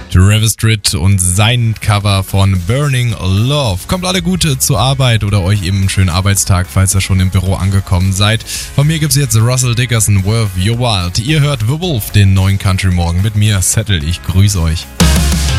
Travis Tritt und sein Cover von Burning Love. Kommt alle gut zur Arbeit oder euch eben einen schönen Arbeitstag, falls ihr schon im Büro angekommen seid. Von mir gibt's jetzt Russell Dickerson, Worth Your Wild. Ihr hört The Wolf, den neuen Country Morgen mit mir, Settle. Ich grüße euch.